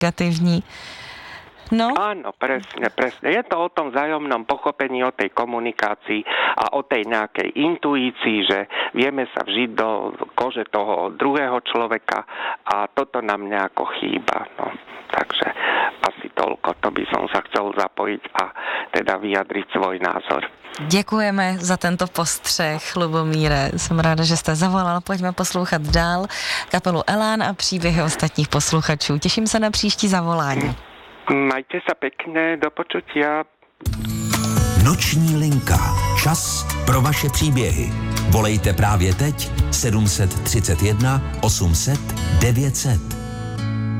komunikativní. No. Áno, presne. Je to o tom vzájomnom pochopení, o tej komunikácii a o tej nejakej intuícii, že vieme sa vžiť do kože toho druhého človeka a toto nám nejako chýba. No. Takže asi toľko. To by som sa chcel zapojiť a teda vyjadriť svoj názor. Děkujeme za tento postřeh, Lubomíre. Jsem ráda, že jste zavolal. Pojďme poslouchat dál kapelu Elán a příběhy ostatních posluchačů. Těším se na příští zavolání. Majte sa pekne, do počutia. Noční linka. Čas pro vaše příběhy. Volejte právě teď 731 800 900.